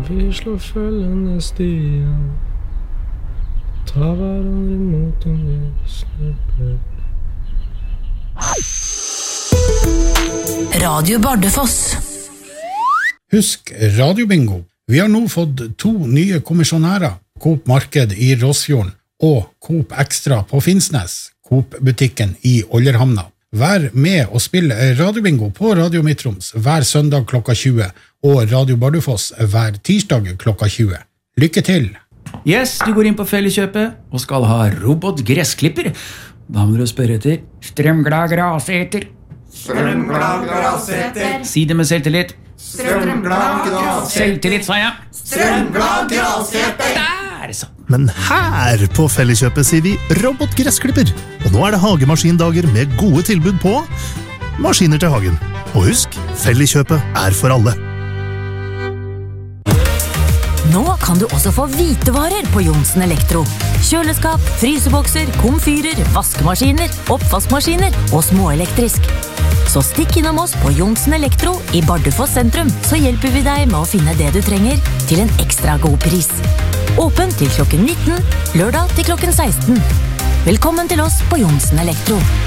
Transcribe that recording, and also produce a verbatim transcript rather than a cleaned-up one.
vi slår følgende stier, ta hverandre imot om vi snubler. Radio Bardufoss. Husk Radio Bingo. Vi har nå fått to nye kommisjonærer, Coop Marked i Råsfjorden og Coop Extra på Finnsnes, Coop-butikken i Ollerhamna. Vær med og spill Radio Bingo på Radio Midtroms hver søndag klokka tjue og Radio Bardufoss hver tirsdag klokka tjue. Lykke til! Yes, du går inn på Felleskjøpet og skal ha robotgressklipper. Da må du spørre etter strømglad graseter. Strømglad graseter. Si det med selvtillit. Strømglad graseter. Selvtillit, sa jeg. Strømglad graseter. Der, så. Men her på Felleskjøpet sier vi robotgressklipper. Og nå er det hagemaskindager med gode tilbud på maskiner til hagen. Og husk, Felleskjøpet er for alle. Nå kan du også få hvitevarer på Johnsen Elektro. Kjøleskap, frysebokser, komfyrer, vaskemaskiner, oppvaskmaskiner og småelektrisk. Så stikk innom oss på Johnsen Elektro i Bardufoss sentrum, så hjelper vi deg med å finne det du trenger til en ekstra god pris. Åpen til klokken nitten, lørdag til klokken seksten. Velkommen til oss på Johnsen Elektro.